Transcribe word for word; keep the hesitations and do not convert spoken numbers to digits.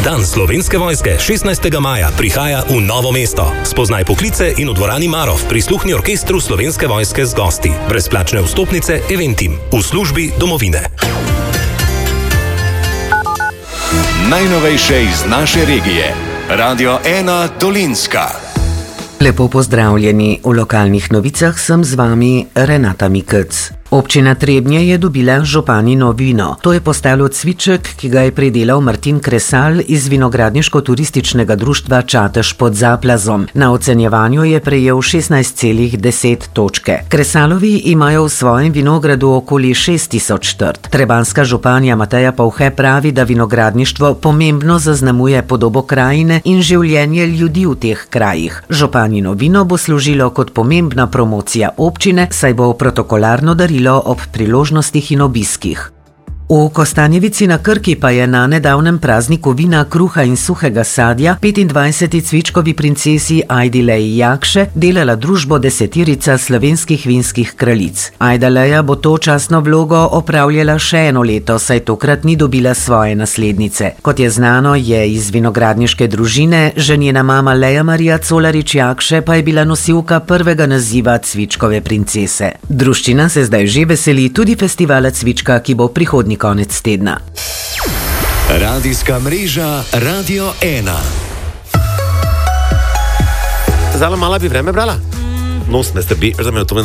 Dan Slovenske vojske šestnajstega maja prihaja v Novo mesto. Spoznaj poklice in v dvorani Marof prisluhni orkestru Slovenske vojske z gosti. Brezplačne vstopnice Eventim v službi domovine. Najnovejše iz naše regije. Radio ena Dolenjska. Lepo pozdravljeni. V lokalnih novicah sem z vami Renata Mikec. Občina Trebnje je dobila županino vino. To je postalo cviček, ki ga je pridelal Martin Kresal iz vinogradniško-turističnega društva Čatež pod Zaplazom. Na ocenjevanju je prejel šestnajst celih deset točke. Kresalovi imajo v svojem vinogradu okoli šest tisoč trt. Trebanjska županja Mateja Povhe pravi, da vinogradništvo pomembno zaznamuje podobo krajine in življenje ljudi v teh krajih. Županino vino bo služilo kot pomembna promocija občine, saj bo protokolarno darilo ob priložnostih in obiskih. V Kostanjevici na Krki pa je na nedavnem prazniku vina, kruha in suhega sadja petindvajseti cvičkovi princesi Ajdi Leji Jakše delala družbo desetirica slovenskih vinskih kraljic. Ajda Leja bo to častno vlogo opravljala še eno leto, saj tokrat ni dobila svoje naslednice. Kot je znano, je iz vinogradniške družine, že njena mama Leja Marija Colarič Jakše pa je bila nosilka prvega naziva cvičkove princese. Druščina se zdaj že veseli tudi festivala cvička, ki bo prihodnji konec tedna. Radijska mreža Radio ena. Zala mala bi vreme brala? Nos ne strbi, razumem, to